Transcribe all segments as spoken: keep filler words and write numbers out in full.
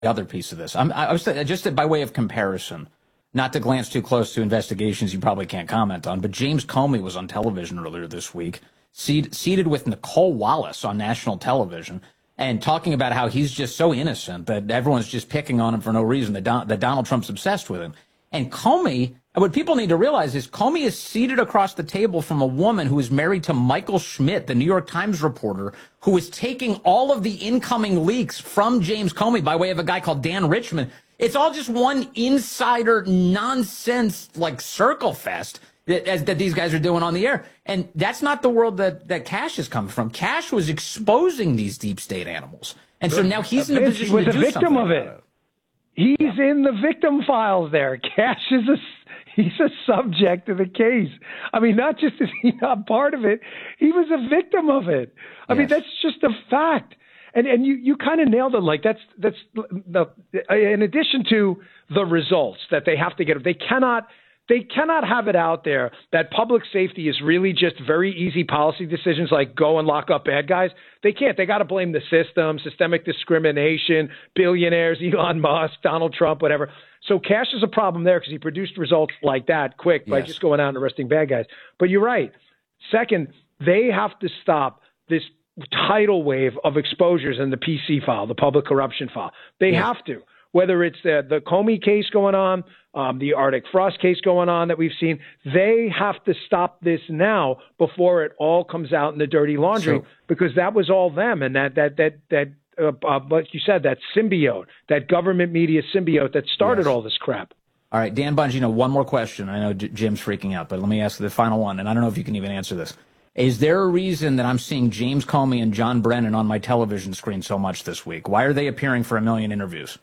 other piece of this. I'm, I was just by way of comparison, not to glance too close to investigations you probably can't comment on, but James Comey was on television earlier this week, seat, seated with Nicole Wallace on national television, and talking about how he's just so innocent that everyone's just picking on him for no reason, that, Don, that Donald Trump's obsessed with him. And Comey, what people need to realize is Comey is seated across the table from a woman who is married to Michael Schmidt, the New York Times reporter, who is taking all of the incoming leaks from James Comey by way of a guy called Dan Richman. It's all just one insider nonsense, like circle fest that, as, that these guys are doing on the air. And that's not the world that, that Kash is coming from. Kash was exposing these deep state animals. And so now he's in a position to do something. He was a victim of it. He's in the victim files there. Kash is a, he's a subject of the case. I mean, not just is he not part of it, he was a victim of it. I yes. mean, that's just a fact. And and you, you kind of nailed it. Like that's that's the, in addition to the results that they have to get, they cannot they cannot have it out there that public safety is really just very easy policy decisions like go and lock up bad guys. They can't. They got to blame the system, systemic discrimination, billionaires, Elon Musk, Donald Trump, whatever. So Kash is a problem there because he produced results like that quick by yes. just going out and arresting bad guys. But you're right. Second, they have to stop this tidal wave of exposures in the P C file, the public corruption file. They yeah. have to. Whether it's the, the Comey case going on, um, the Arctic Frost case going on that we've seen, they have to stop this now before it all comes out in the dirty laundry, so, because that was all them. And that, that, that, that, uh, uh, like you said, that symbiote, that government media symbiote that started yes. all this crap. All right, Dan Bongino, one more question. I know J- Jim's freaking out, but let me ask the final one, and I don't know if you can even answer this. Is there a reason that I'm seeing James Comey and John Brennan on my television screen so much this week? Why are they appearing for a million interviews?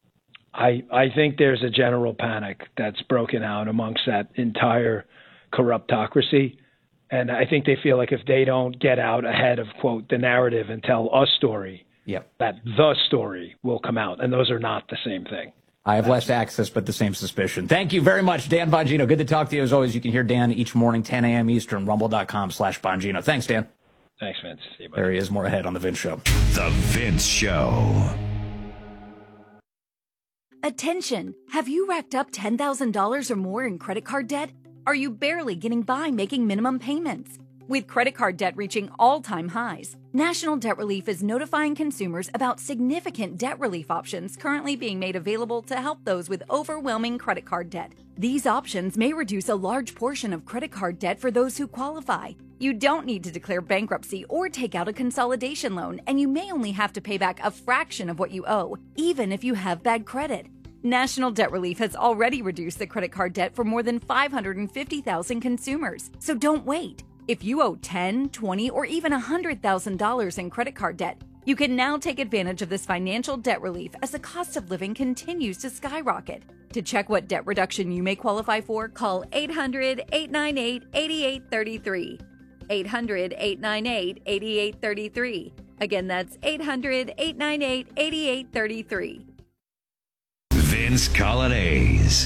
I, I think there's a general panic that's broken out amongst that entire corruptocracy. And I think they feel like if they don't get out ahead of, quote, the narrative and tell a story, yep. that the story will come out. And those are not the same thing. I have less access, but the same suspicion. Thank you very much, Dan Bongino. Good to talk to you. As always, you can hear Dan each morning, ten a.m. Eastern, rumble.com slash Bongino. Thanks, Dan. Thanks, Vince. See you, buddy. There he is, more ahead on The Vince Show. The Vince Show. Attention! Have you racked up ten thousand dollars or more in credit card debt? Are you barely getting by making minimum payments? With credit card debt reaching all-time highs, National Debt Relief is notifying consumers about significant debt relief options currently being made available to help those with overwhelming credit card debt. These options may reduce a large portion of credit card debt for those who qualify. You don't need to declare bankruptcy or take out a consolidation loan, and you may only have to pay back a fraction of what you owe, even if you have bad credit. National Debt Relief has already reduced the credit card debt for more than five hundred fifty thousand consumers, so don't wait. If you owe ten thousand dollars, twenty thousand dollars, or even one hundred thousand dollars in credit card debt, you can now take advantage of this financial debt relief as the cost of living continues to skyrocket. To check what debt reduction you may qualify for, call eight hundred, eight nine eight, eight eight three three. eight hundred, eight nine eight, eight eight three three. Again, that's eight hundred, eight nine eight, eight eight three three. Vince Coglianese.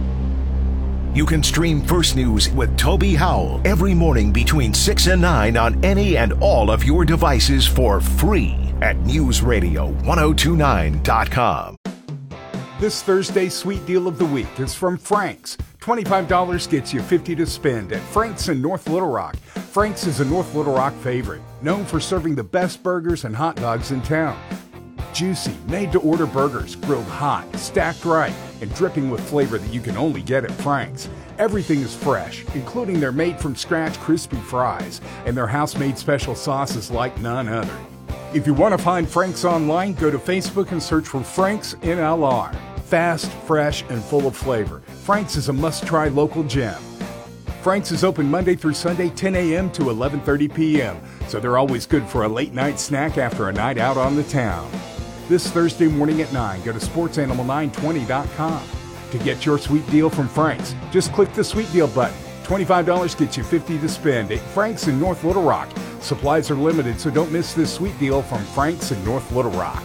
You can stream First News with Toby Howell every morning between six and nine on any and all of your devices for free at news radio ten twenty-nine dot com. This Thursday's sweet deal of the week is from Frank's. twenty-five dollars gets you fifty dollars to spend at Frank's in North Little Rock. Frank's is a North Little Rock favorite, known for serving the best burgers and hot dogs in town. Juicy, made-to-order burgers, grilled hot, stacked right, and dripping with flavor that you can only get at Frank's. Everything is fresh, including their made-from-scratch crispy fries and their house-made special sauces like none other. If you want to find Frank's online, go to Facebook and search for Frank's N L R. Fast, fresh, and full of flavor. Frank's is a must-try local gem. Frank's is open Monday through Sunday, ten a.m. to eleven thirty p.m., so they're always good for a late-night snack after a night out on the town. This Thursday morning at nine, go to sports animal nine twenty dot com. To get your sweet deal from Frank's, just click the sweet deal button. twenty-five dollars gets you fifty dollars to spend at Frank's in North Little Rock. Supplies are limited, so don't miss this sweet deal from Frank's in North Little Rock.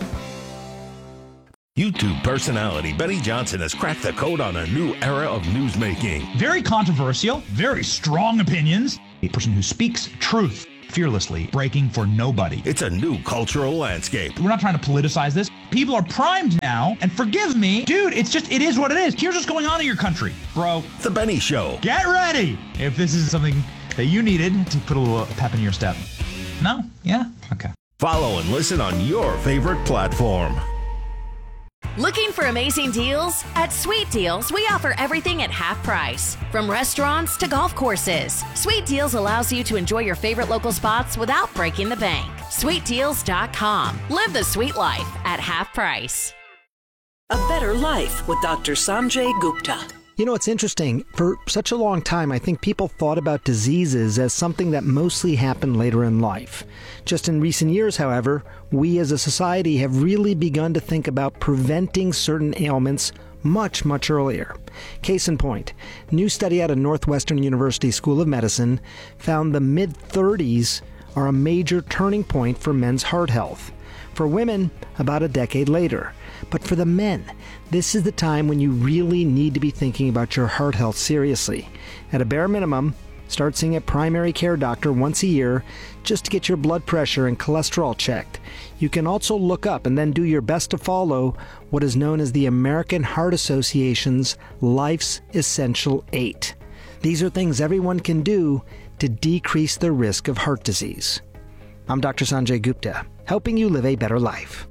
YouTube personality Benny Johnson has cracked the code on a new era of newsmaking. Very controversial, very strong opinions. A person who speaks truth. fearlessly, breaking for nobody. It's a new cultural landscape. We're not trying to politicize this. People are primed now, and forgive me, dude, it's just, it is what it is. Here's what's going on in your country, bro. The Benny Show. Get ready if this is something that you needed to put a little pep in your step. No? Yeah? Okay. Follow and listen on your favorite platform. Looking for amazing deals? At Sweet Deals, we offer everything at half price. From restaurants to golf courses, Sweet Deals allows you to enjoy your favorite local spots without breaking the bank. sweet deals dot com. Live the sweet life at half price. A better life with Doctor Sanjay Gupta. You know, it's interesting. For such a long time, I think people thought about diseases as something that mostly happened later in life. Just in recent years, however, we as a society have really begun to think about preventing certain ailments much, much earlier. Case in point, a new study out of Northwestern University School of Medicine found the mid thirties are a major turning point for men's heart health. For women, about a decade later. But for the men, this is the time when you really need to be thinking about your heart health seriously. At a bare minimum, start seeing a primary care doctor once a year just to get your blood pressure and cholesterol checked. You can also look up and then do your best to follow what is known as the American Heart Association's Life's Essential Eight. These are things everyone can do to decrease the risk of heart disease. I'm Doctor Sanjay Gupta, helping you live a better life.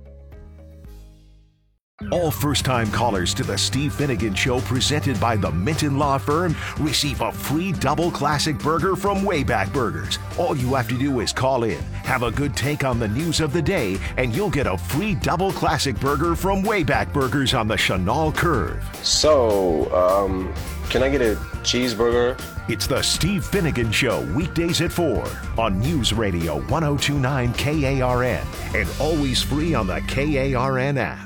All first-time callers to the Steve Finnegan Show presented by the Minton Law Firm receive a free double classic burger from Wayback Burgers. All you have to do is call in, have a good take on the news of the day, and you'll get a free double classic burger from Wayback Burgers on the Chenal Curve. So, um, can I get a cheeseburger? It's the Steve Finnegan Show, weekdays at four on News Radio one oh two point nine K A R N and always free on the K A R N app.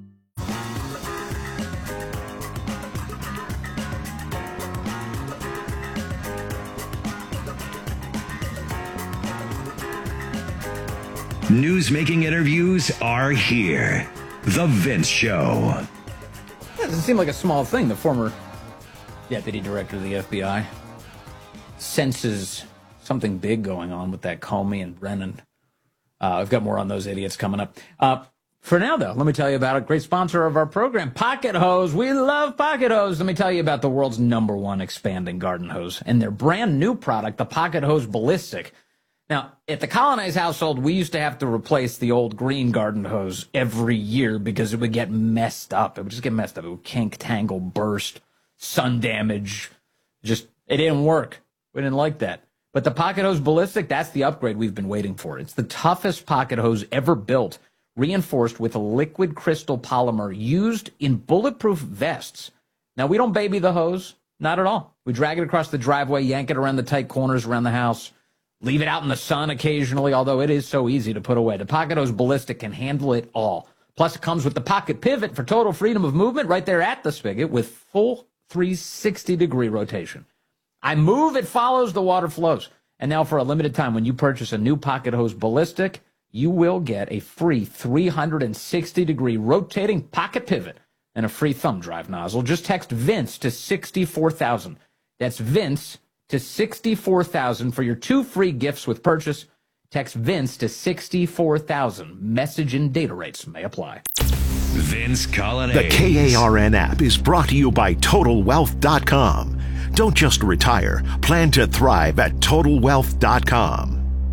News-making interviews are here. The Vince Show. It doesn't seem like a small thing. The former deputy director of the F B I senses something big going on with that Comey and Brennan. Uh, I've got more on those idiots coming up. Uh, for now, though, let me tell you about a great sponsor of our program, Pocket Hose. We love Pocket Hose. Let me tell you about the world's number one expanding garden hose and their brand new product, the Pocket Hose Ballistic. Now, at the Colonized household, we used to have to replace the old green garden hose every year because it would get messed up. It would just get messed up. It would kink, tangle, burst, sun damage. Just, it didn't work. We didn't like that. But the Pocket Hose Ballistic, that's the upgrade we've been waiting for. It's the toughest pocket hose ever built, reinforced with a liquid crystal polymer used in bulletproof vests. Now, we don't baby the hose. Not at all. We drag it across the driveway, yank it around the tight corners around the house. Leave it out in the sun occasionally, although it is so easy to put away. The Pocket Hose Ballistic can handle it all. Plus, it comes with the pocket pivot for total freedom of movement right there at the spigot with full three sixty degree rotation. I move, it follows, the water flows. And now for a limited time, when you purchase a new Pocket Hose Ballistic, you will get a free three sixty degree rotating pocket pivot and a free thumb drive nozzle. Just text Vince to sixty-four thousand. That's Vince to sixty-four thousand for your two free gifts with purchase. Text Vince to sixty-four thousand. Message and data rates may apply. Vince Colonnese. The K A R N app is brought to you by Total Wealth dot com. Don't just retire. Plan to thrive at Total Wealth dot com.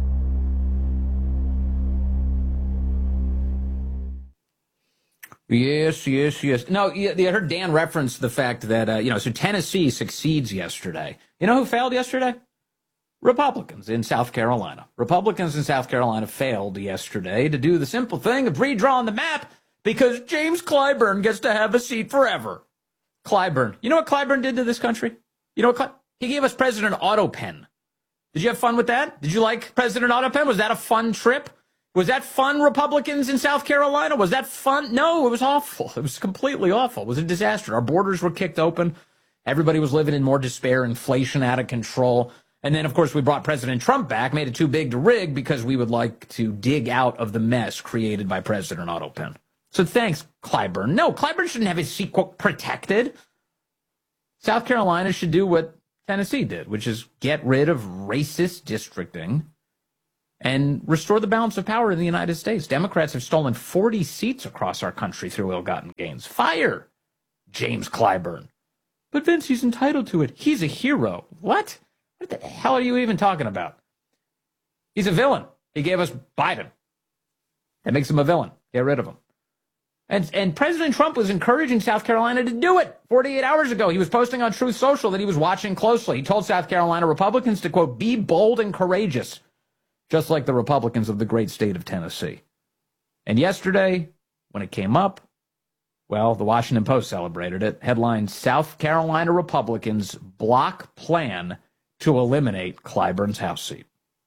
Yes, yes, yes. No, I heard Dan reference the fact that, uh, you know, so Tennessee succeeds yesterday. You know who failed yesterday? Republicans in South Carolina. Republicans in South Carolina failed yesterday to do the simple thing of redrawing the map because James Clyburn gets to have a seat forever. Clyburn. You know what Clyburn did to this country? You know what? Cly- he gave us President Autopen. Did you have fun with that? Did you like President Autopen? Was that a fun trip? Was that fun, Republicans in South Carolina? Was that fun? No, it was awful. It was completely awful. It was a disaster. Our borders were kicked open. Everybody was living in more despair, inflation out of control. And then, of course, we brought President Trump back, made it too big to rig because we would like to dig out of the mess created by President Autopen. So thanks, Clyburn. No, Clyburn shouldn't have his seat, quote, protected. South Carolina should do what Tennessee did, which is get rid of racist districting and restore the balance of power in the United States. Democrats have stolen forty seats across our country through ill-gotten gains. Fire James Clyburn. But Vince, he's entitled to it. He's a hero. What? What the hell are you even talking about? He's a villain. He gave us Biden. That makes him a villain. Get rid of him. And, and President Trump was encouraging South Carolina to do it forty-eight hours ago. He was posting on Truth Social that he was watching closely. He told South Carolina Republicans to, quote, be bold and courageous, just like the Republicans of the great state of Tennessee. And yesterday, when it came up, well, the Washington Post celebrated it. Headline, South Carolina Republicans block plan to eliminate Clyburn's House seat.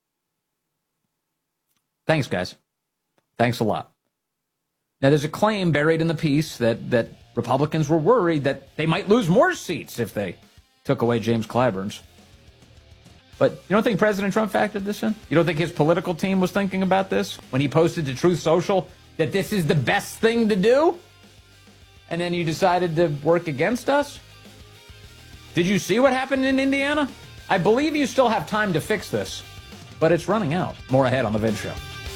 Thanks, guys. Thanks a lot. Now, there's a claim buried in the piece that, that Republicans were worried that they might lose more seats if they took away James Clyburn's. But you don't think President Trump factored this in? You don't think his political team was thinking about this when he posted to Truth Social that this is the best thing to do? And then you decided to work against us? Did you see what happened in Indiana? I believe you still have time to fix this, but it's running out. More ahead on The Vince Show.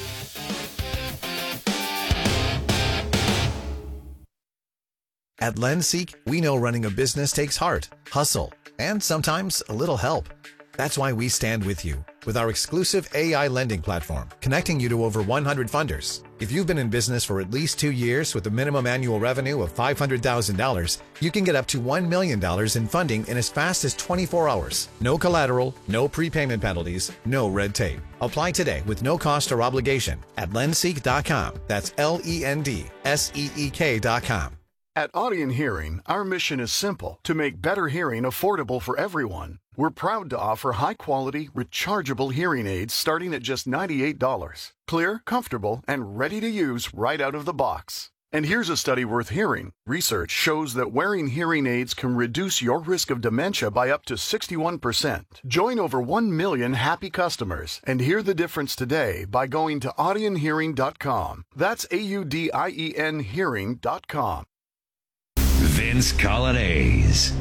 At LendSeek, we know running a business takes heart, hustle, and sometimes a little help. That's why we stand with you with our exclusive A I lending platform, connecting you to over one hundred funders. If you've been in business for at least two years with a minimum annual revenue of five hundred thousand dollars, you can get up to one million dollars in funding in as fast as twenty-four hours. No collateral, no prepayment penalties, no red tape. Apply today with no cost or obligation at lendseek dot com. That's L E N D S E E K dot com. At Audion Hearing, our mission is simple: to make better hearing affordable for everyone. We're proud to offer high-quality, rechargeable hearing aids starting at just ninety-eight dollars. Clear, comfortable, and ready to use right out of the box. And here's a study worth hearing. Research shows that wearing hearing aids can reduce your risk of dementia by up to sixty-one percent. Join over one million happy customers and hear the difference today by going to audion hearing dot com. That's A U D I E N hearing dot com. Vince Colonnese.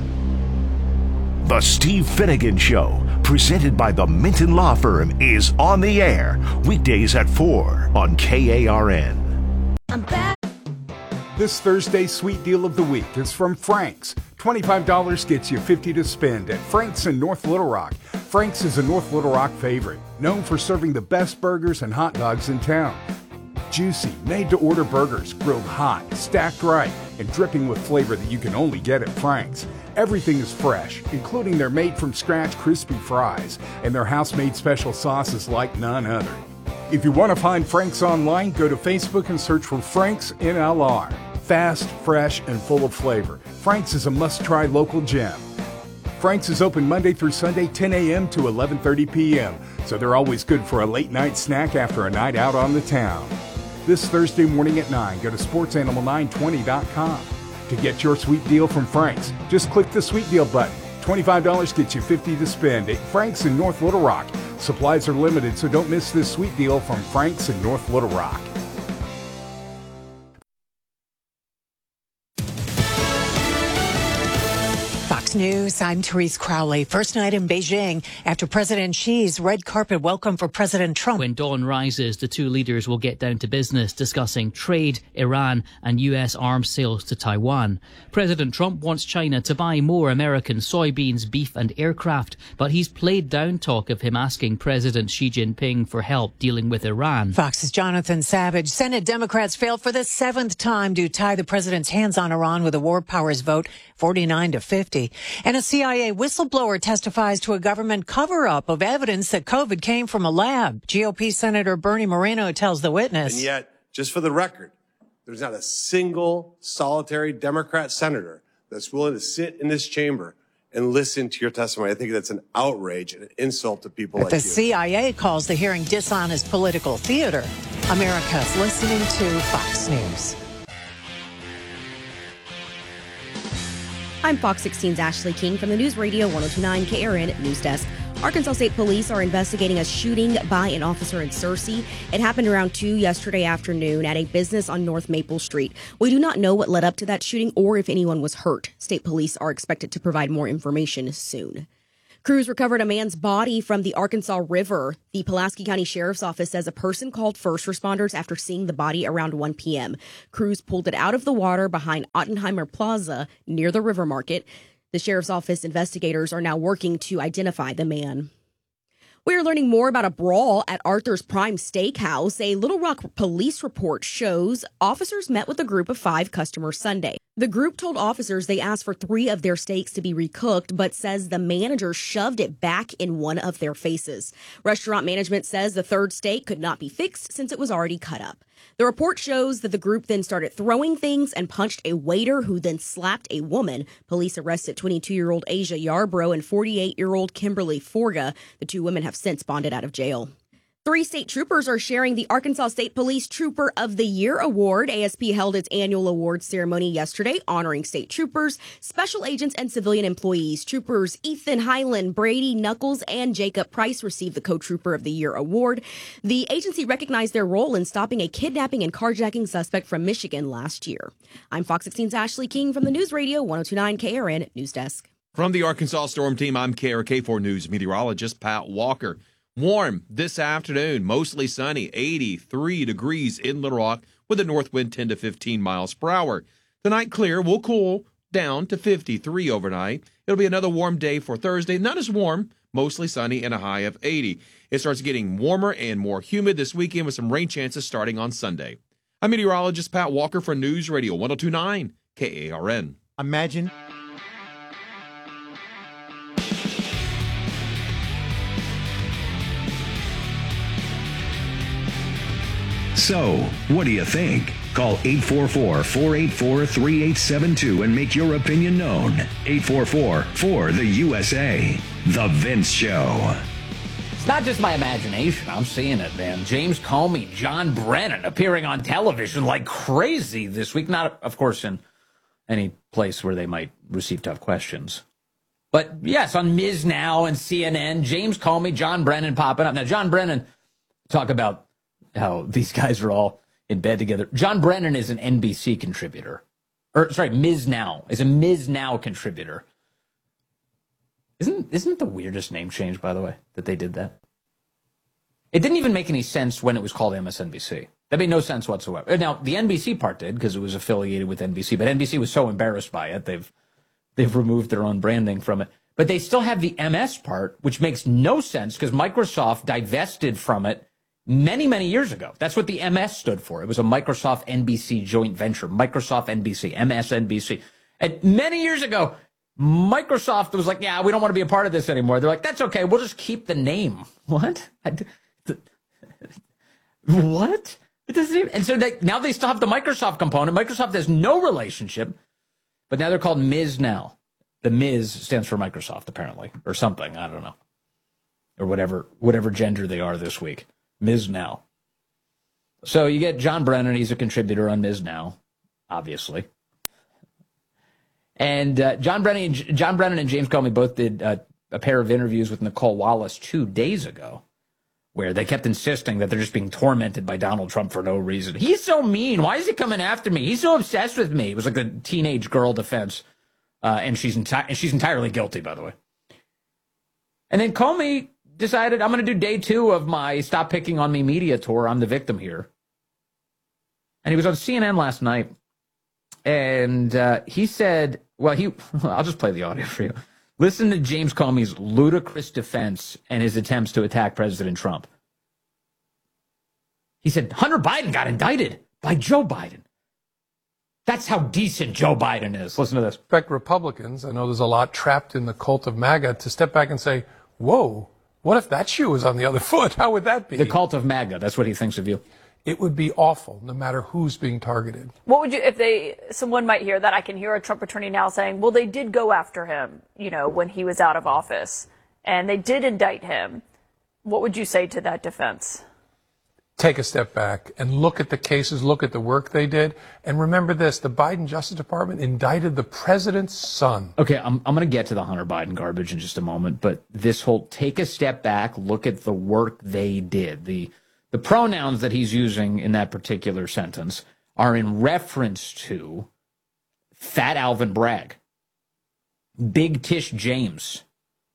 The Steve Finnegan Show, presented by the Minton Law Firm, is on the air weekdays at four on K A R N. I'm back. This Thursday's sweet deal of the week is from Frank's. twenty-five dollars gets you fifty dollars to spend at Frank's in North Little Rock. Frank's is a North Little Rock favorite, known for serving the best burgers and hot dogs in town. Juicy, made-to-order burgers, grilled hot, stacked right, and dripping with flavor that you can only get at Frank's. Everything is fresh, including their made-from-scratch crispy fries and their house-made special sauces like none other. If you want to find Frank's online, go to Facebook and search for Frank's N L R. Fast, fresh, and full of flavor, Frank's is a must-try local gem. Frank's is open Monday through Sunday, ten a.m. to eleven thirty p.m., so they're always good for a late-night snack after a night out on the town. This Thursday morning at nine, go to sports animal nine twenty dot com. To get your sweet deal from Frank's, just click the sweet deal button. twenty-five dollars gets you fifty dollars to spend at Frank's in North Little Rock. Supplies are limited, so don't miss this sweet deal from Frank's in North Little Rock. Fox News, I'm Therese Crowley. First night in Beijing after President Xi's red carpet welcome for President Trump. When dawn rises, the two leaders will get down to business discussing trade, Iran and U S arms sales to Taiwan. President Trump wants China to buy more American soybeans, beef and aircraft, but he's played down talk of him asking President Xi Jinping for help dealing with Iran. Fox's Jonathan Savage. Senate Democrats failed for the seventh time to tie the president's hands on Iran with a war powers vote, forty-nine to fifty. And a C I A whistleblower testifies to a government cover-up of evidence that COVID came from a lab. G O P Senator Bernie Moreno tells the witness. And yet, just for the record, there's not a single solitary Democrat senator that's willing to sit in this chamber and listen to your testimony. I think that's an outrage and an insult to people like you. The C I A calls the hearing dishonest political theater. America's listening to Fox News. I'm Fox sixteen's Ashley King from the News Radio one oh two point nine K R N News Desk. Arkansas State Police are investigating a shooting by an officer in Searcy. It happened around two yesterday afternoon at a business on North Maple Street. We do not know what led up to that shooting or if anyone was hurt. State Police are expected to provide more information soon. Crews recovered a man's body from the Arkansas River. The Pulaski County Sheriff's Office says a person called first responders after seeing the body around one p.m. Crews pulled it out of the water behind Ottenheimer Plaza near the River Market. The Sheriff's Office investigators are now working to identify the man. We're learning more about a brawl at Arthur's Prime Steakhouse. A Little Rock police report shows officers met with a group of five customers Sunday. The group told officers they asked for three of their steaks to be recooked, but says the manager shoved it back in one of their faces. Restaurant management says the third steak could not be fixed since it was already cut up. The report shows that the group then started throwing things and punched a waiter who then slapped a woman. Police arrested twenty-two-year-old Asia Yarbrough and forty-eight-year-old Kimberly Forga. The two women have since bonded out of jail. Three state troopers are sharing the Arkansas State Police Trooper of the Year award. A S P held its annual awards ceremony yesterday, honoring state troopers, special agents, and civilian employees. Troopers Ethan Hyland, Brady Knuckles, and Jacob Price received the Co-Trooper of the Year award. The agency recognized their role in stopping a kidnapping and carjacking suspect from Michigan last year. I'm Fox sixteen's Ashley King from the News Radio one oh two point nine K R N News Desk. From the Arkansas Storm Team, I'm K R K four News meteorologist Pat Walker. Warm this afternoon, mostly sunny, eighty-three degrees in Little Rock with a north wind ten to fifteen miles per hour. Tonight clear, will cool down to fifty-three overnight. It'll be another warm day for Thursday, not as warm, mostly sunny and a high of eighty. It starts getting warmer and more humid this weekend with some rain chances starting on Sunday. I'm meteorologist Pat Walker for News Radio one oh two point nine K A R N. Imagine So, what do you think? Call eight four four, four eight four, three eight seven two and make your opinion known. eight four four, four, the U S A. The Vince Show. It's not just my imagination. I'm seeing it, man. James Comey, John Brennan appearing on television like crazy this week. Not, of course, in any place where they might receive tough questions. But, yes, on Miz Now and C N N, James Comey, John Brennan popping up. Now, John Brennan, talk about how these guys are all in bed together. John Brennan is an N B C contributor. Or, sorry, Miz Now is a Miz Now contributor. Isn't, isn't it the weirdest name change, by the way, that they did that? It didn't even make any sense when it was called M S N B C. That made no sense whatsoever. Now, the N B C part did, because it was affiliated with N B C, but N B C was so embarrassed by it, they've they've removed their own branding from it. But they still have the M S part, which makes no sense, because Microsoft divested from it many, many years ago. That's what the M S stood for. It was a Microsoft N B C joint venture. Microsoft N B C, M S N B C. And many years ago, Microsoft was like, yeah, we don't want to be a part of this anymore. They're like, that's okay. We'll just keep the name. What? What? It doesn't even, and so they, now they still have the Microsoft component. Microsoft has no relationship, but now they're called Miz Now. The Miz stands for Microsoft, apparently, or something. I don't know. Or whatever, whatever gender they are this week. Miz Now. So you get John Brennan. He's a contributor on Miz Now, obviously. And uh, John Brennan, John Brennan and James Comey both did uh, a pair of interviews with Nicole Wallace two days ago, where they kept insisting that they're just being tormented by Donald Trump for no reason. He's so mean. Why is he coming after me? He's so obsessed with me. It was like a teenage girl defense, uh, and she's enti- and she's entirely guilty, by the way. And then Comey decided, I'm going to do day two of my Stop Picking on Me media tour. I'm the victim here. And he was on C N N last night, and uh, he said, well, he I'll just play the audio for you. Listen to James Comey's ludicrous defense and his attempts to attack President Trump. He said, Hunter Biden got indicted by Joe Biden. That's how decent Joe Biden is. Listen to this. Expect Republicans, I know there's a lot trapped in the cult of MAGA, to step back and say, whoa, what if that shoe was on the other foot? How would that be? The cult of MAGA, that's what he thinks of you. It would be awful, no matter who's being targeted. What would you, if they, someone might hear that, I can hear a Trump attorney now saying, well, they did go after him, you know, when he was out of office, and they did indict him. What would you say to that defense? Take a step back and look at the cases, look at the work they did. And remember this, the Biden Justice Department indicted the president's son. Okay, I'm, I'm going to get to the Hunter Biden garbage in just a moment, but this whole take a step back, look at the work they did, the The pronouns that he's using in that particular sentence are in reference to Fat Alvin Bragg, Big Tish James,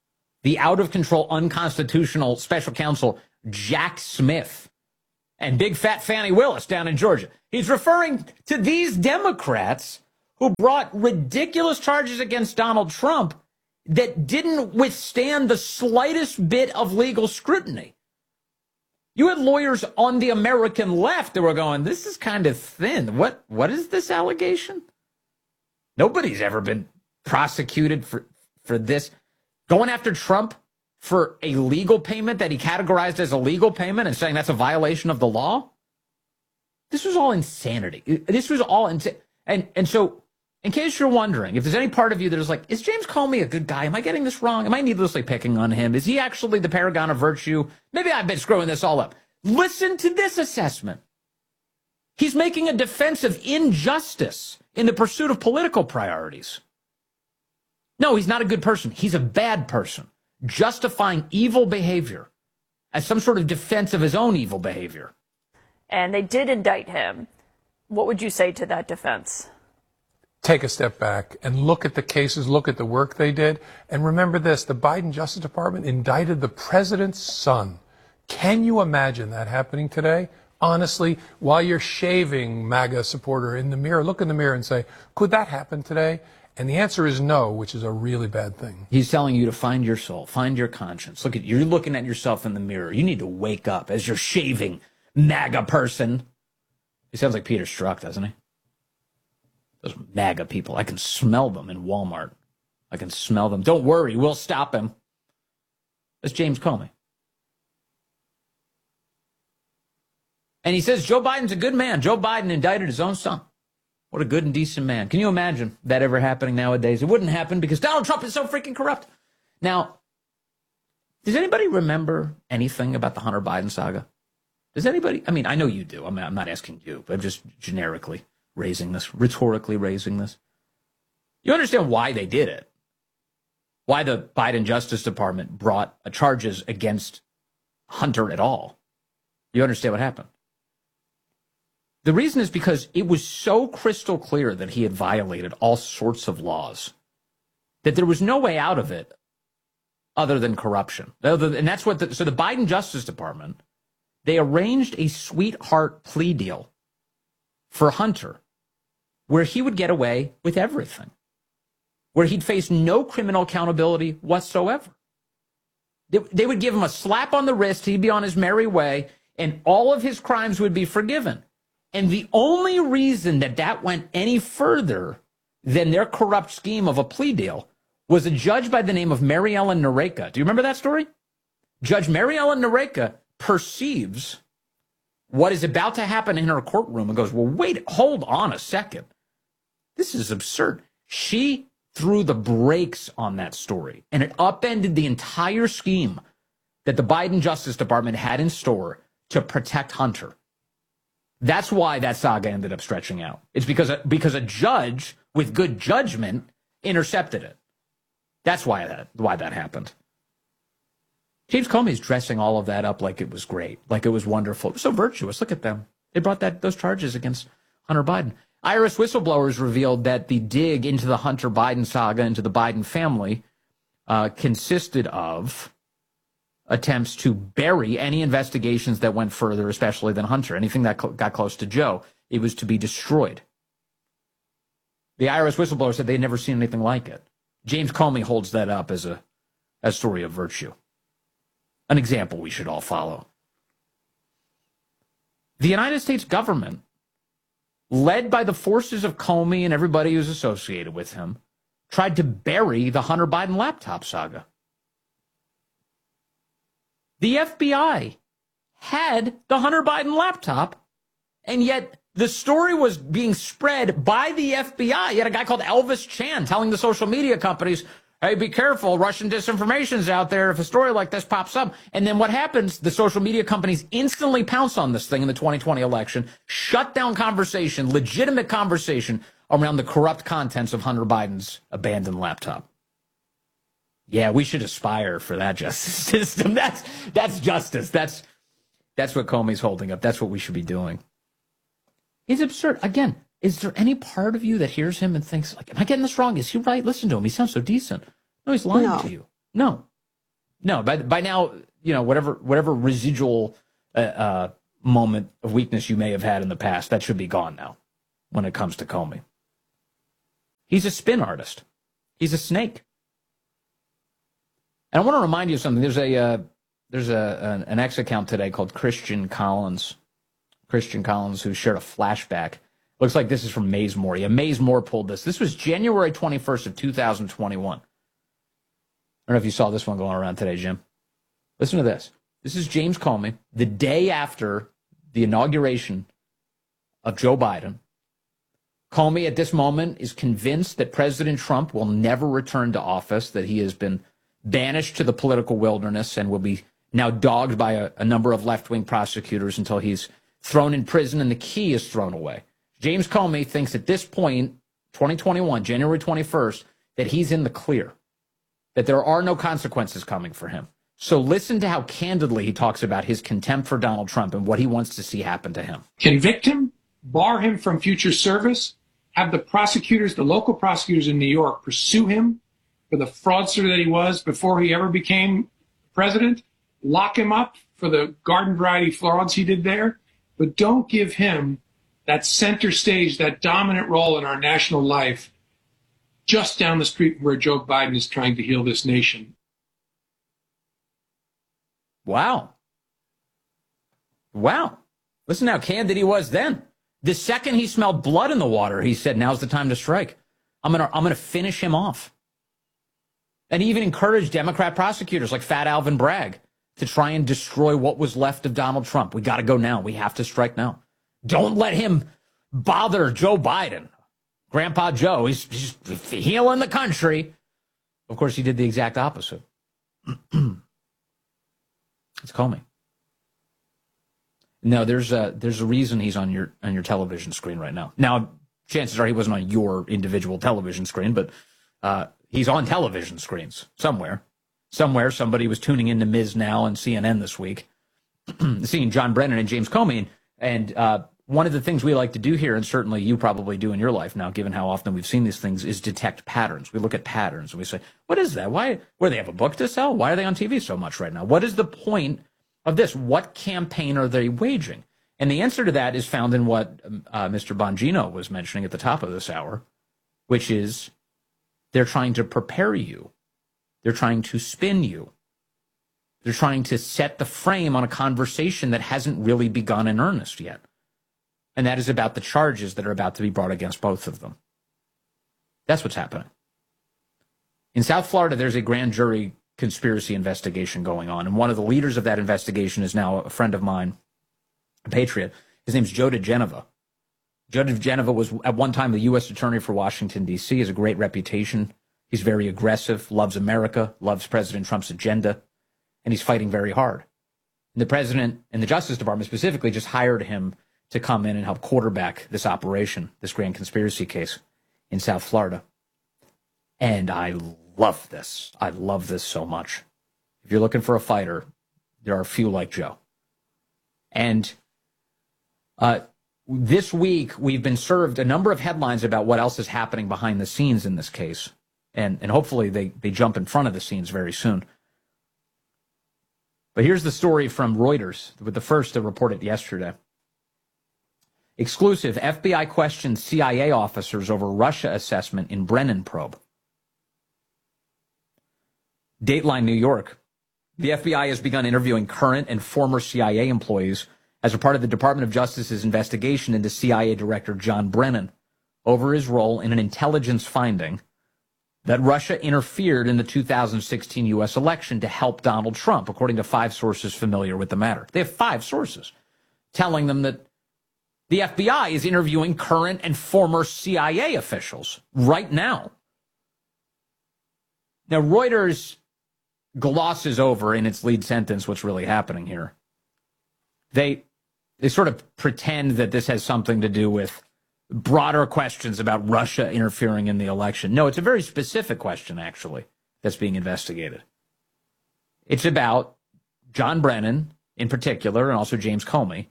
the out-of-control, unconstitutional special counsel Jack Smith and big fat Fannie Willis down in Georgia. He's referring to these Democrats who brought ridiculous charges against Donald Trump that didn't withstand the slightest bit of legal scrutiny. You had lawyers on the American left that were going, this is kind of thin. What, what is this allegation? Nobody's ever been prosecuted for, for this. Going after Trump for a legal payment that he categorized as a legal payment and saying that's a violation of the law? This was all insanity. This was all insane. And, and so, in case you're wondering, if there's any part of you that is like, is James Comey a good guy? Am I getting this wrong? Am I needlessly picking on him? Is he actually the paragon of virtue? Maybe I've been screwing this all up. Listen to this assessment. He's making a defense of injustice in the pursuit of political priorities. No, he's not a good person. He's a bad person, justifying evil behavior as some sort of defense of his own evil behavior. And they did indict him. What would you say to that defense? Take a step back and look at the cases, look at the work they did. And remember this, the Biden Justice Department indicted the president's son. Can you imagine that happening today? Honestly, while you're shaving MAGA supporter in the mirror, look in the mirror and say, could that happen today? And the answer is no, which is a really bad thing. He's telling you to find your soul, find your conscience. Look at, you're looking at yourself in the mirror. You need to wake up as you're shaving MAGA person. He sounds like Peter Strzok, doesn't he? Those MAGA people. I can smell them in Walmart. I can smell them. Don't worry, we'll stop him. That's James Comey. And he says Joe Biden's a good man. Joe Biden indicted his own son. What a good and decent man. Can you imagine that ever happening nowadays? It wouldn't happen because Donald Trump is so freaking corrupt. Now, does anybody remember anything about the Hunter Biden saga? Does anybody? I mean, I know you do. I'm, I'm not asking you, but I'm just generically raising this, rhetorically raising this. You understand why they did it. Why the Biden Justice Department brought charges against Hunter at all. You understand what happened. The reason is because it was so crystal clear that he had violated all sorts of laws that there was no way out of it other than corruption. And that's what the, so the Biden Justice Department, they arranged a sweetheart plea deal for Hunter where he would get away with everything, where he'd face no criminal accountability whatsoever. They, they would give him a slap on the wrist, he'd be on his merry way, and all of his crimes would be forgiven. And the only reason that that went any further than their corrupt scheme of a plea deal was a judge by the name of Mary Ellen Noreika. Do you remember that story? Judge Mary Ellen Noreika perceives what is about to happen in her courtroom and goes, well, wait, hold on a second. This is absurd. She threw the brakes on that story, and it upended the entire scheme that the Biden Justice Department had in store to protect Hunter. That's why that saga ended up stretching out. It's because a, because a judge with good judgment intercepted it. That's why that why that happened. James Comey's dressing all of that up like it was great, like it was wonderful. It was so virtuous. Look at them. They brought that those charges against Hunter Biden. I R S whistleblowers revealed that the dig into the Hunter Biden saga, into the Biden family, uh, consisted of attempts to bury any investigations that went further, especially than Hunter. Anything that cl- got close to Joe, it was to be destroyed. The I R S whistleblower said they'd never seen anything like it. James Comey holds that up as a, a story of virtue. An example we should all follow. The United States government, led by the forces of Comey and everybody who's associated with him, tried to bury the Hunter Biden laptop saga. The F B I had the Hunter Biden laptop, and yet the story was being spread by the F B I. You had a guy called Elvis Chan telling the social media companies, hey, be careful, Russian disinformation's out there if a story like this pops up. And then what happens? The social media companies instantly pounce on this thing in the twenty twenty election, shut down conversation, legitimate conversation around the corrupt contents of Hunter Biden's abandoned laptop. Yeah, we should aspire for that justice system. That's that's justice. That's that's what Comey's holding up. That's what we should be doing. It's absurd. Again, is there any part of you that hears him and thinks, like, am I getting this wrong? Is he right? Listen to him. He sounds so decent. No, he's lying No. to you. No. No, by, by now, you know, whatever whatever residual uh, uh, moment of weakness you may have had in the past, that should be gone now when it comes to Comey. He's a spin artist. He's a snake. And I want to remind you of something. There's a uh, there's a an, an X account today called Christian Collins. Christian Collins, who shared a flashback. Looks like this is from Maze Moore. Yeah, Maze Moore pulled this. This was January twenty-first of two thousand twenty-one. I don't know if you saw this one going around today, Jim. Listen to this. This is James Comey, the day after the inauguration of Joe Biden. Comey at this moment is convinced that President Trump will never return to office, that he has been banished to the political wilderness and will be now dogged by a, a number of left-wing prosecutors until he's thrown in prison and the key is thrown away. James Comey thinks at this point, twenty twenty-one, January twenty-first, that he's in the clear, that there are no consequences coming for him. So listen to how candidly he talks about his contempt for Donald Trump and what he wants to see happen to him. Convict him, bar him from future service, have the prosecutors, the local prosecutors in New York, pursue him for the fraudster that he was before he ever became president, lock him up for the garden variety frauds he did there, but don't give him that center stage, that dominant role in our national life just down the street where Joe Biden is trying to heal this nation. Wow. Wow. Listen how candid he was then. The second he smelled blood in the water, he said, now's the time to strike. I'm going to I'm going to finish him off. And he even encouraged Democrat prosecutors like Fat Alvin Bragg to try and destroy what was left of Donald Trump. We got to go now. We have to strike now. Don't let him bother Joe Biden. Grandpa Joe, he's, he's healing the country. Of course, he did the exact opposite. It's Comey. No, there's a, there's a reason he's on your on your television screen right now. Now, chances are he wasn't on your individual television screen, but uh, he's on television screens somewhere. Somewhere somebody was tuning into Miz Now and C N N this week, seeing John Brennan and James Comey. And uh, one of the things we like to do here, and certainly you probably do in your life now, given how often we've seen these things, is detect patterns. We look at patterns and we say, what is that? Why, where they have a book to sell? Why are they on T V so much right now? What is the point of this? What campaign are they waging? And the answer to that is found in what uh, Mister Bongino was mentioning at the top of this hour, which is they're trying to prepare you. They're trying to spin you. They're trying to set the frame on a conversation that hasn't really begun in earnest yet. And that is about the charges that are about to be brought against both of them. That's what's happening. In South Florida, there's a grand jury conspiracy investigation going on. And one of the leaders of that investigation is now a friend of mine, a patriot. His name's Joe DeGenova. Joe DeGenova was at one time the U S attorney for Washington, D C, has a great reputation. He's very aggressive, loves America, loves President Trump's agenda, and he's fighting very hard. And the president and the Justice Department specifically just hired him to come in and help quarterback this operation, this grand conspiracy case in South Florida. And I love this. I love this so much. If you're looking for a fighter, there are few like Joe. And uh, this week, we've been served a number of headlines about what else is happening behind the scenes in this case. And, and hopefully they, they jump in front of the scenes very soon. But here's the story from Reuters, with the first to report it yesterday. Exclusive, F B I questions C I A officers over Russia assessment in Brennan probe. Dateline New York. The F B I has begun interviewing current and former C I A employees as a part of the Department of Justice's investigation into C I A Director John Brennan over his role in an intelligence finding that Russia interfered in the two thousand sixteen U S election to help Donald Trump, according to five sources familiar with the matter. They have five sources telling them that the F B I is interviewing current and former C I A officials right now. Now, Reuters glosses over in its lead sentence what's really happening here. They, they sort of pretend that this has something to do with broader questions about Russia interfering in the election. No, it's a very specific question, actually, that's being investigated. It's about John Brennan, in particular, and also James Comey,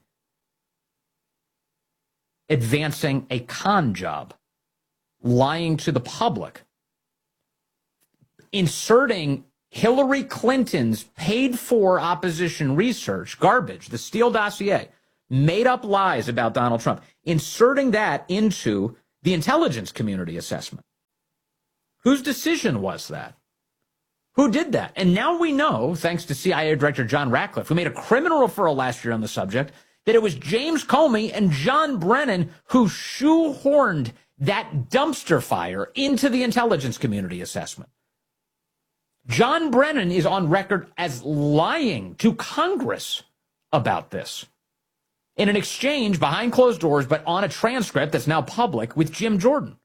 advancing a con job, lying to the public, inserting Hillary Clinton's paid-for opposition research, garbage, the Steele dossier, made up lies about Donald Trump, inserting that into the intelligence community assessment. Whose decision was that? Who did that? And now we know, thanks to C I A Director John Ratcliffe, who made a criminal referral last year on the subject, that it was James Comey and John Brennan who shoehorned that dumpster fire into the intelligence community assessment. John Brennan is on record as lying to Congress about this in an exchange behind closed doors, but on a transcript that's now public with Jim Jordan.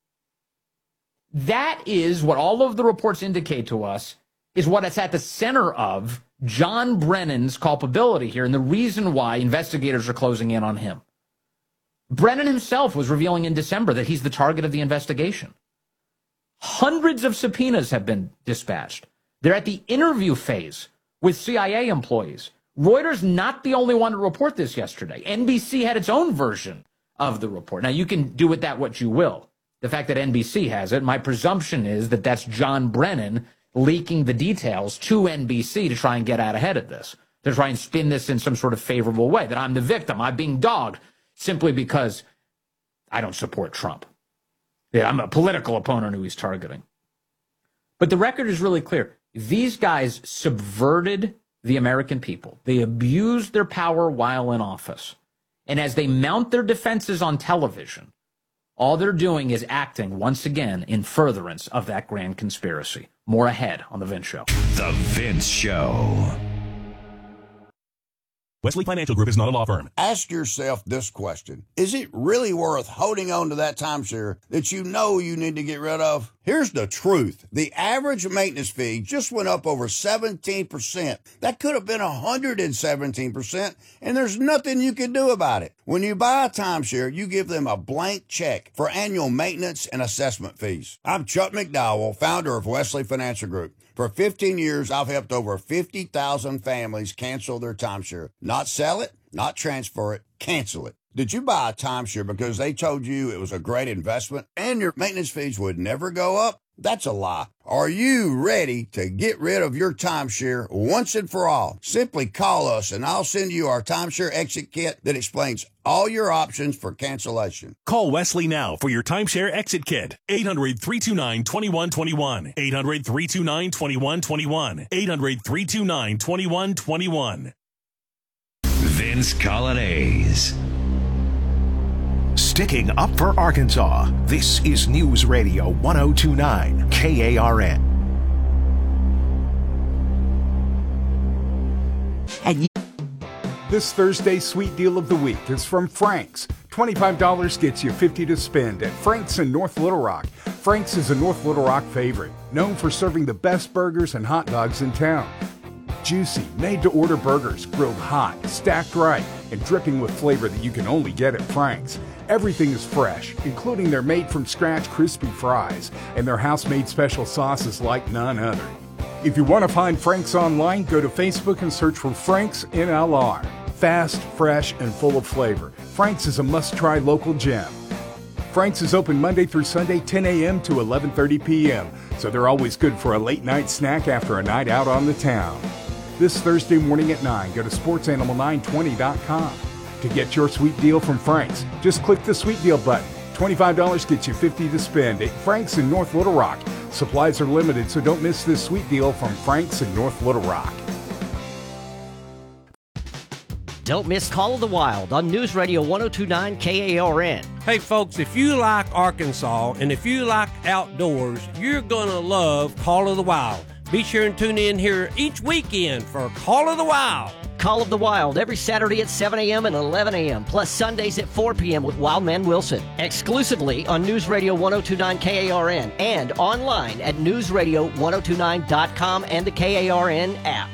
That is what all of the reports indicate to us is what is at the center of John Brennan's culpability here and the reason why investigators are closing in on him. Brennan himself was revealing in December that he's the target of the investigation. Hundreds of subpoenas have been dispatched. They're at the interview phase with C I A employees. Reuters not the only one to report this yesterday. N B C had its own version of the report. Now, you can do with that what you will. The fact that N B C has it, my presumption is that that's John Brennan leaking the details to N B C to try and get out ahead of this, to try and spin this in some sort of favorable way, that I'm the victim, I'm being dogged simply because I don't support Trump. Yeah, I'm a political opponent who he's targeting. But the record is really clear. These guys subverted the American people. They abused their power while in office. And as they mount their defenses on television, all they're doing is acting once again in furtherance of that grand conspiracy. More ahead on The Vince Show. The Vince Show. Wesley Financial Group is not a law firm. Ask yourself this question. Is it really worth holding on to that timeshare that you know you need to get rid of? Here's the truth. The average maintenance fee just went up over seventeen percent. That could have been one hundred seventeen percent, and there's nothing you can do about it. When you buy a timeshare, you give them a blank check for annual maintenance and assessment fees. I'm Chuck McDowell, founder of Wesley Financial Group. For fifteen years, I've helped over fifty thousand families cancel their timeshare. Not sell it, not transfer it, cancel it. Did you buy a timeshare because they told you it was a great investment and your maintenance fees would never go up? That's a lie. Are you ready to get rid of your timeshare once and for all? Simply call us and I'll send you our timeshare exit kit that explains all your options for cancellation. Call Wesley now for your timeshare exit kit. eight hundred, three two nine, two one two one. eight hundred, three two nine, two one two one. eight hundred, three two nine, two one two one. Vince Colonnese. Sticking up for Arkansas, this is News Radio one oh two point nine K A R N. And this Thursday's sweet deal of the week is from Frank's. twenty-five dollars gets you fifty dollars to spend at Frank's in North Little Rock. Frank's is a North Little Rock favorite, known for serving the best burgers and hot dogs in town. Juicy, made-to-order burgers, grilled hot, stacked right, and dripping with flavor that you can only get at Frank's. Everything is fresh, including their made-from-scratch crispy fries and their house-made special sauces like none other. If you want to find Frank's online, go to Facebook and search for Frank's N L R. Fast, fresh, and full of flavor, Frank's is a must-try local gem. Frank's is open Monday through Sunday, ten a.m. to eleven thirty p.m., so they're always good for a late-night snack after a night out on the town. This Thursday morning at nine, go to sports animal nine twenty dot com. To get your sweet deal from Frank's, just click the sweet deal button. twenty-five dollars gets you fifty dollars to spend at Frank's in North Little Rock. Supplies are limited, so don't miss this sweet deal from Frank's in North Little Rock. Don't miss Call of the Wild on News Radio one oh two point nine K A R N. Hey folks, if you like Arkansas and if you like outdoors, you're going to love Call of the Wild. Be sure and tune in here each weekend for Call of the Wild. Call of the Wild every Saturday at seven a.m. and eleven a.m. plus Sundays at four p.m. with Wildman Wilson. Exclusively on News Radio one oh two point nine K A R N and online at news radio one oh two nine dot com and the K A R N app.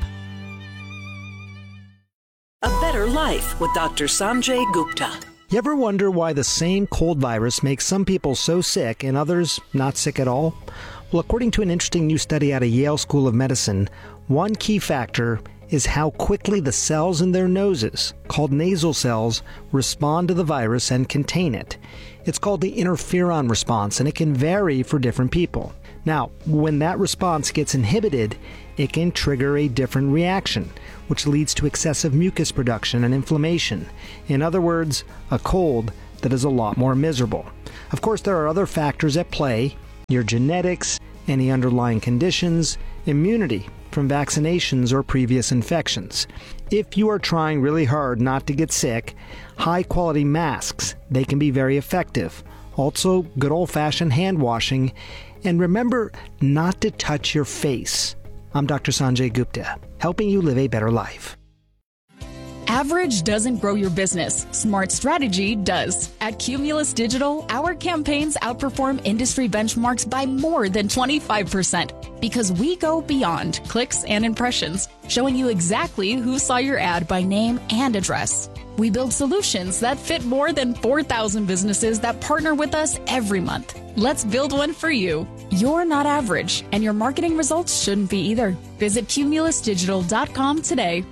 A Better Life with Doctor Sanjay Gupta. You ever wonder why the same cold virus makes some people so sick and others not sick at all? Well, according to an interesting new study out of Yale School of Medicine, one key factor is how quickly the cells in their noses, called nasal cells, respond to the virus and contain it. It's called the interferon response, and it can vary for different people. Now, when that response gets inhibited, it can trigger a different reaction, which leads to excessive mucus production and inflammation. In other words, a cold that is a lot more miserable. Of course, there are other factors at play: your genetics, any underlying conditions, immunity from vaccinations or previous infections. If you are trying really hard not to get sick, high-quality masks, they can be very effective. Also, good old-fashioned hand washing. And remember not to touch your face. I'm Doctor Sanjay Gupta, helping you live a better life. Average doesn't grow your business. Smart strategy does. At Cumulus Digital, our campaigns outperform industry benchmarks by more than twenty-five percent because we go beyond clicks and impressions, showing you exactly who saw your ad by name and address. We build solutions that fit more than four thousand businesses that partner with us every month. Let's build one for you. You're not average, and your marketing results shouldn't be either. Visit cumulus digital dot com today.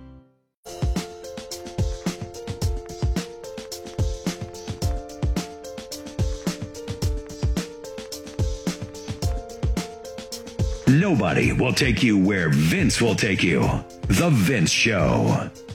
Nobody will take you where Vince will take you. The Vince Show.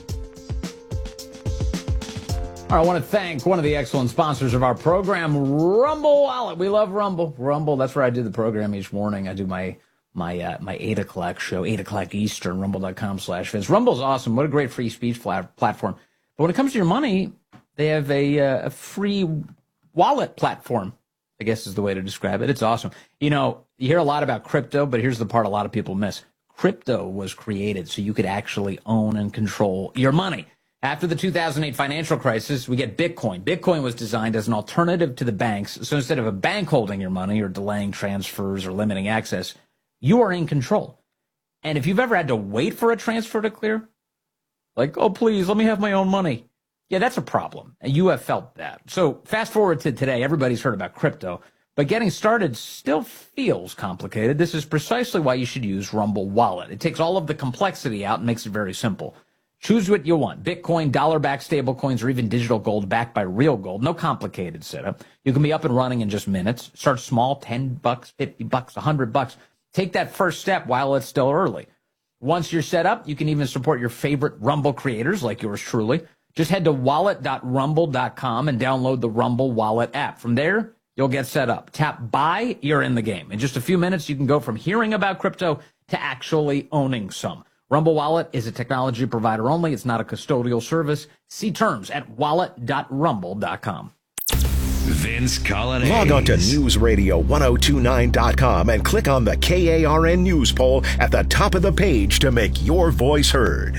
All right, I want to thank one of the excellent sponsors of our program, Rumble Wallet. We love Rumble. Rumble, that's where I do the program each morning. I do my my uh, my eight o'clock show, eight o'clock Eastern, rumble.com slash Vince. Rumble's awesome. What a great free speech flat platform. But when it comes to your money, they have a, uh, a free wallet platform, I guess is the way to describe it. It's awesome. You know, you hear a lot about crypto, but here's the part a lot of people miss. Crypto was created so you could actually own and control your money. After the two thousand eight financial crisis, we get Bitcoin. Bitcoin was designed as an alternative to the banks. So instead of a bank holding your money or delaying transfers or limiting access, you are in control. And if you've ever had to wait for a transfer to clear, like, oh, please, let me have my own money. Yeah, that's a problem. And you have felt that. So fast forward to today, everybody's heard about crypto, but getting started still feels complicated. This is precisely why you should use Rumble Wallet. It takes all of the complexity out and makes it very simple. Choose what you want: Bitcoin, dollar-backed stablecoins, or even digital gold backed by real gold. No complicated setup. You can be up and running in just minutes. Start small, ten bucks, fifty bucks, one hundred bucks. Take that first step while it's still early. Once you're set up, you can even support your favorite Rumble creators like yours truly. Just head to wallet dot rumble dot com and download the Rumble Wallet app. From there, you'll get set up. Tap buy, you're in the game. In just a few minutes, you can go from hearing about crypto to actually owning some. Rumble Wallet is a technology provider only. It's not a custodial service. See terms at wallet dot rumble dot com. Vince Colonnese. Log on to news radio ten twenty-nine dot com and click on the K A R N News poll at the top of the page to make your voice heard.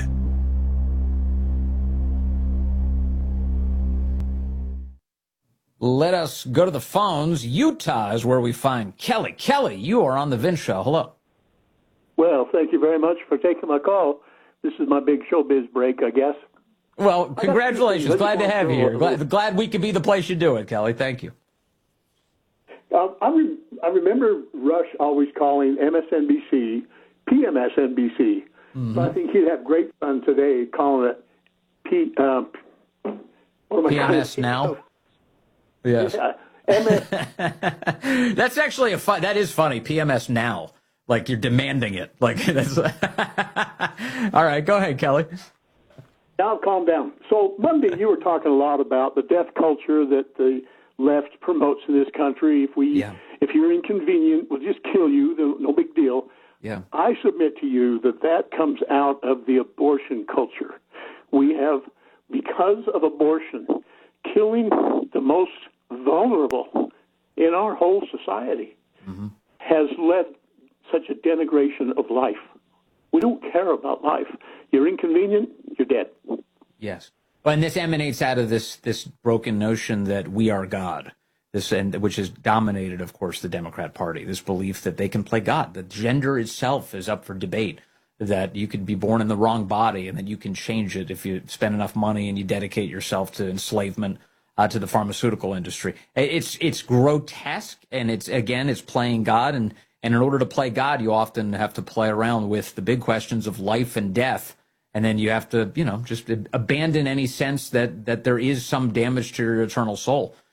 Let us go to the phones. Utah is where we find Kelly. Kelly, you are on the Vince Show. Hello. Well, thank you very much for taking my call. This is my big showbiz break, I guess. Well, congratulations. Glad to have you here. Glad, glad we could be the place you do it, Kelly. Thank you. Uh, I, re- I remember Rush always calling M S N B C P M S N B C. Mm-hmm. But I think he'd have great fun today calling it P, uh, what am I P M S Now? Yes. Yeah, M S- That's actually a fun. That is funny. P M S Now. Like you're demanding it. Like that's. All right, go ahead, Kelly. Now calm down. So Monday, you were talking a lot about the death culture that the left promotes in this country. If we, yeah. if you're inconvenient, we'll just kill you. No, no big deal. Yeah. I submit to you that that comes out of the abortion culture. We have, because of abortion, killing the most vulnerable in our whole society mm-hmm. has led such a denigration of life. We don't care about life. You're inconvenient, you're dead. Yes. Well, and this emanates out of this this broken notion that we are God, this and which has dominated, of course, the Democrat Party, this belief that they can play God, that gender itself is up for debate, that you could be born in the wrong body and that you can change it if you spend enough money and you dedicate yourself to enslavement uh, to the pharmaceutical industry. It's it's grotesque, and it's, again, it's playing God, and And in order to play God, you often have to play around with the big questions of life and death. And then you have to, you know, just abandon any sense that, that there is some damage to your eternal soul.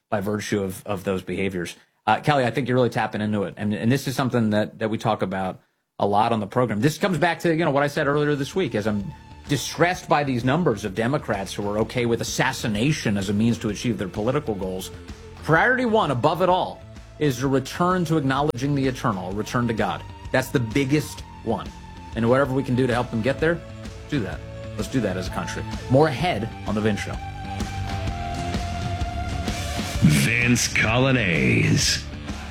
by virtue of, of those behaviors. Uh, Kelly, I think you're really tapping into it. And, and this is something that, that we talk about a lot on the program. This comes back to, you know, what I said earlier this week, as I'm distressed by these numbers of Democrats who are okay with assassination as a means to achieve their political goals. Priority one, above it all, is a return to acknowledging the eternal, a return to God. That's the biggest one. And whatever we can do to help them get there, do that. Let's do that as a country. More ahead on The Vince Show. Vince Colonnese.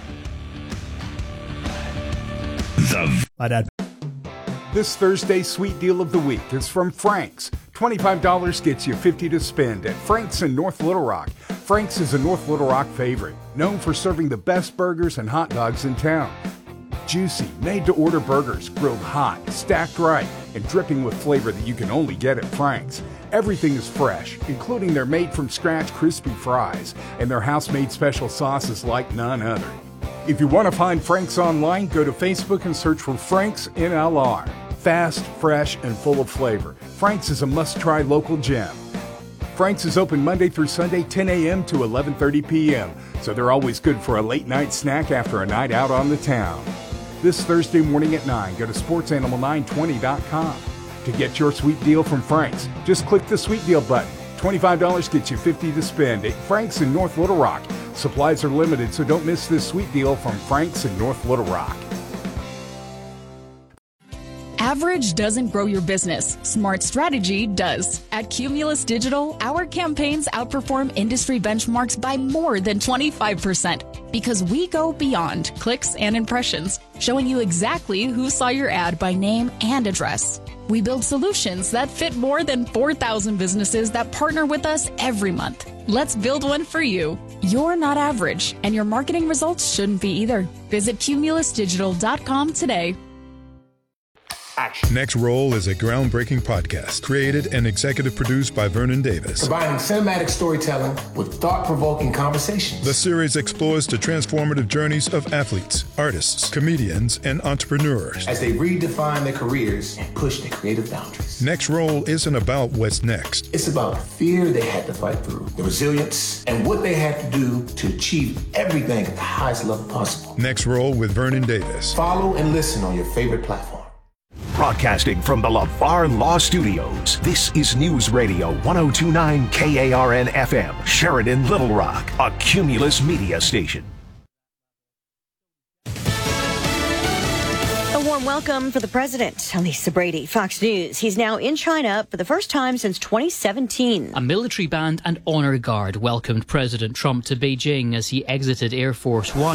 The My dad. This Thursday sweet deal of the week is from Frank's. twenty-five dollars gets you fifty dollars to spend at Frank's in North Little Rock. Frank's is a North Little Rock favorite, known for serving the best burgers and hot dogs in town. Juicy, made-to-order burgers, grilled hot, stacked right, and dripping with flavor that you can only get at Frank's. Everything is fresh, including their made-from-scratch crispy fries and their house-made special sauces like none other. If you want to find Frank's online, go to Facebook and search for Frank's N L R. Fast, fresh, and full of flavor. Frank's is a must-try local gem. Frank's is open Monday through Sunday, ten a.m. to eleven thirty p.m., so they're always good for a late-night snack after a night out on the town. This Thursday morning at nine, go to sports animal nine twenty dot com. To get your sweet deal from Frank's, just click the sweet deal button. twenty-five dollars gets you fifty dollars to spend at Frank's in North Little Rock. Supplies are limited, so don't miss this sweet deal from Frank's in North Little Rock. Average doesn't grow your business. Smart strategy does. At Cumulus Digital, our campaigns outperform industry benchmarks by more than twenty-five percent because we go beyond clicks and impressions, showing you exactly who saw your ad by name and address. We build solutions that fit more than four thousand businesses that partner with us every month. Let's build one for you. You're not average, and your marketing results shouldn't be either. Visit cumulus digital dot com today. Action. Next Roll is a groundbreaking podcast created and executive produced by Vernon Davis. Combining cinematic storytelling with thought-provoking conversations. The series explores the transformative journeys of athletes, artists, comedians, and entrepreneurs as they redefine their careers and push their creative boundaries. Next Roll isn't about what's next. It's about the fear they had to fight through, the resilience, and what they had to do to achieve everything at the highest level possible. Next Roll with Vernon Davis. Follow and listen on your favorite platform. Broadcasting from the LeVar Law Studios, this is News Radio one oh two point nine K A R N F M, Sheridan, Little Rock, a Cumulus media station. A warm welcome for the president. I'm Lisa Brady, Fox News. He's now in China for the first time since twenty seventeen. A military band and honor guard welcomed President Trump to Beijing as he exited Air Force One.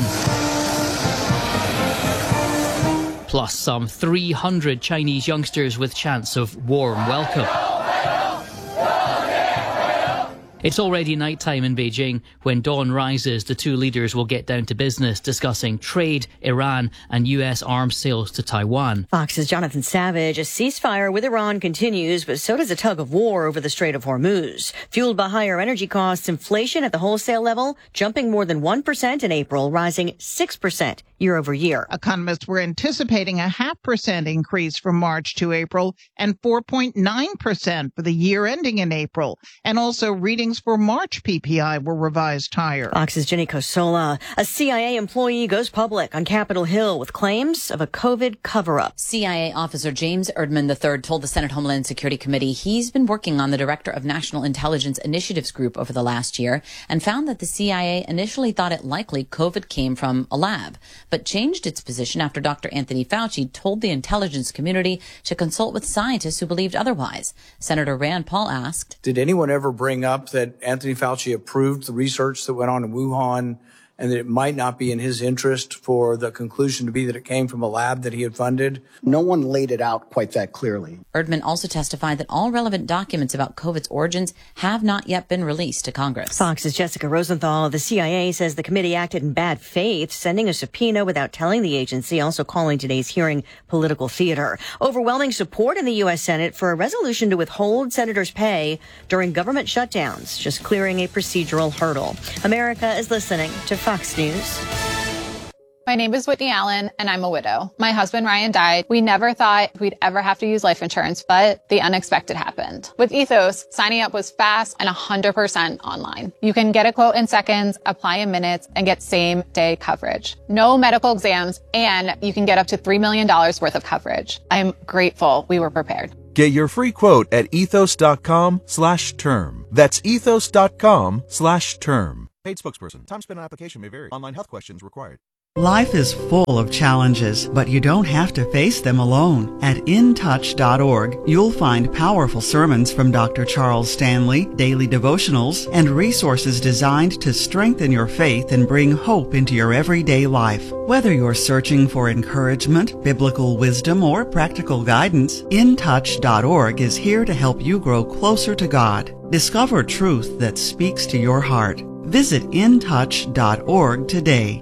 Plus some three hundred Chinese youngsters with chants of warm welcome. It's already nighttime in Beijing. When dawn rises, the two leaders will get down to business, discussing trade, Iran, and U S arms sales to Taiwan. Fox's Jonathan Savage. A ceasefire with Iran continues, but so does a tug of war over the Strait of Hormuz. Fueled by higher energy costs, inflation at the wholesale level jumping more than one percent in April, rising six percent year over year. Economists were anticipating a half percent increase from March to April and four point nine percent for the year ending in April. And also readings for March P P I were revised higher. Fox's Jenny Cosola. A C I A employee goes public on Capitol Hill with claims of a COVID cover-up. C I A Officer James Erdman the third told the Senate Homeland Security Committee he's been working on the Director of National Intelligence Initiatives Group over the last year and found that the C I A initially thought it likely COVID came from a lab, but changed its position after Doctor Anthony Fauci told the intelligence community to consult with scientists who believed otherwise. Senator Rand Paul asked, Did anyone ever bring up that Anthony Fauci approved the research that went on in Wuhan and that it might not be in his interest for the conclusion to be that it came from a lab that he had funded? No one laid it out quite that clearly. Erdman also testified that all relevant documents about COVID's origins have not yet been released to Congress. Fox's Jessica Rosenthal. The C I A says the committee acted in bad faith, sending a subpoena without telling the agency, also calling today's hearing political theater. Overwhelming support in the U S Senate for a resolution to withhold senators' pay during government shutdowns, just clearing a procedural hurdle. America is listening to Fox News. My name is Whitney Allen, and I'm a widow. My husband, Ryan, died. We never thought we'd ever have to use life insurance, but the unexpected happened. With Ethos, signing up was fast and one hundred percent online. You can get a quote in seconds, apply in minutes, and get same-day coverage. No medical exams, and you can get up to three million dollars worth of coverage. I'm grateful we were prepared. Get your free quote at ethos.com slash term. That's ethos.com slash term. Paid spokesperson. Time spent on application may vary. Online health questions required. Life is full of challenges, but you don't have to face them alone. At in touch dot org, you'll find powerful sermons from Doctor Charles Stanley, daily devotionals, and resources designed to strengthen your faith and bring hope into your everyday life. Whether you're searching for encouragement, biblical wisdom, or practical guidance, in touch dot org is here to help you grow closer to God. Discover truth that speaks to your heart. Visit in touch dot org today.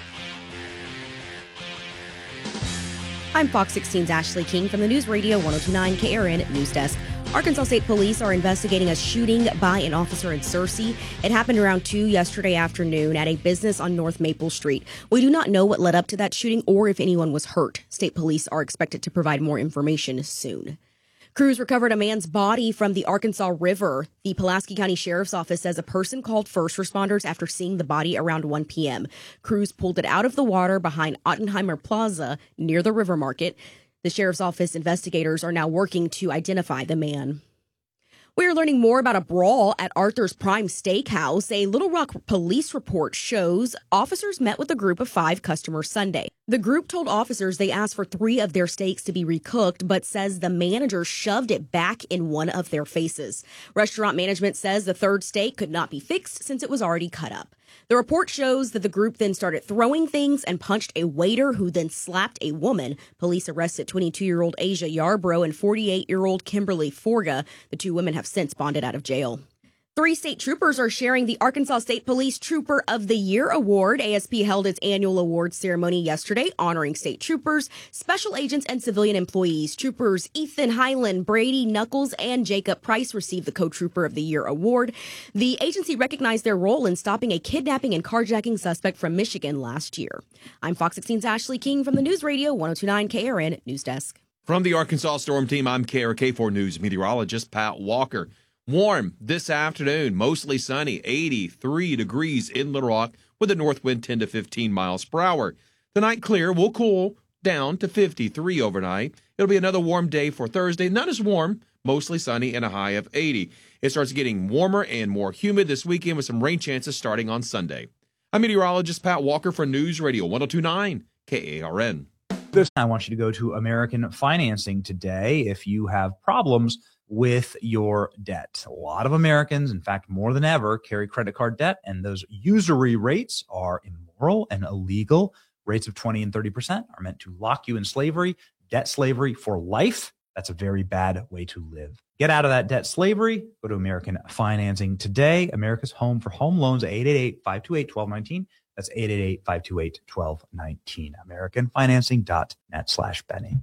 I'm Fox sixteen's Ashley King from the News Radio one oh two point nine K R N News Desk. Arkansas State Police are investigating a shooting by an officer in Searcy. It happened around two yesterday afternoon at a business on North Maple Street. We do not know what led up to that shooting or if anyone was hurt. State Police are expected to provide more information soon. Crews recovered a man's body from the Arkansas River. The Pulaski County Sheriff's Office says a person called first responders after seeing the body around one p.m. Crews pulled it out of the water behind Ottenheimer Plaza near the River Market. The Sheriff's Office investigators are now working to identify the man. We're learning more about a brawl at Arthur's Prime Steakhouse. A Little Rock police report shows officers met with a group of five customers Sunday. The group told officers they asked for three of their steaks to be recooked, but says the manager shoved it back in one of their faces. Restaurant management says the third steak could not be fixed since it was already cut up. The report shows that the group then started throwing things and punched a waiter who then slapped a woman. Police arrested twenty-two-year-old Asia Yarbrough and forty-eight-year-old Kimberly Forga. The two women have since bonded out of jail. Three state troopers are sharing the Arkansas State Police Trooper of the Year award. A S P held its annual awards ceremony yesterday, honoring state troopers, special agents, and civilian employees. Troopers Ethan Hyland, Brady Knuckles, and Jacob Price received the Co-Trooper of the Year award. The agency recognized their role in stopping a kidnapping and carjacking suspect from Michigan last year. I'm Fox sixteen's Ashley King from the News Radio one oh two point nine K R N News Desk. From the Arkansas Storm Team, I'm K R K four News meteorologist Pat Walker. Warm this afternoon, mostly sunny, eighty-three degrees in Little Rock with a north wind ten to fifteen miles per hour. Tonight clear, will cool down to fifty-three overnight. It'll be another warm day for Thursday, not as warm, mostly sunny and a high of eighty. It starts getting warmer and more humid this weekend with some rain chances starting on Sunday. I'm meteorologist Pat Walker for News Radio one oh two point nine K A R N. This I want you to go to American Financing today if you have problems with your debt. A lot of Americans, in fact, more than ever, carry credit card debt, and those usury rates are immoral and illegal. Rates of twenty and thirty percent are meant to lock you in slavery, debt slavery for life. That's a very bad way to live. Get out of that debt slavery. Go to American Financing today. America's home for home loans, eight eight eight, five two eight, one two one nine. That's eight eight eight, five two eight, one two one nine. American Financing dot net slash Benny.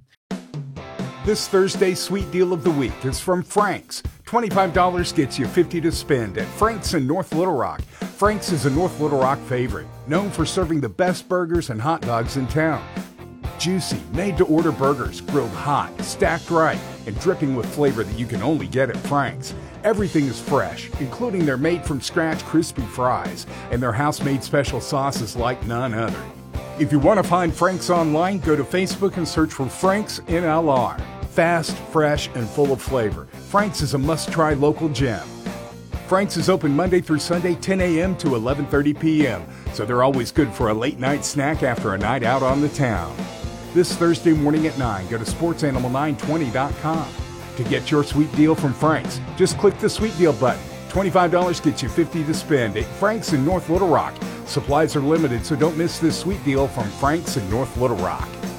This Thursday's Sweet Deal of the Week is from Frank's. twenty-five dollars gets you fifty dollars to spend at Frank's in North Little Rock. Frank's is a North Little Rock favorite, known for serving the best burgers and hot dogs in town. Juicy, made-to-order burgers, grilled hot, stacked right, and dripping with flavor that you can only get at Frank's. Everything is fresh, including their made-from-scratch crispy fries and their house-made special sauces like none other. If you want to find Frank's online, go to Facebook and search for Frank's N L R. Fast, fresh, and full of flavor. Frank's is a must-try local gem. Frank's is open Monday through Sunday, ten a.m. to eleven thirty p.m., so they're always good for a late-night snack after a night out on the town. This Thursday morning at nine, go to sports animal nine twenty dot com. To get your sweet deal from Frank's, just click the Sweet Deal button. twenty-five dollars gets you fifty dollars to spend at Frank's in North Little Rock. Supplies are limited, so don't miss this sweet deal from Frank's in North Little Rock.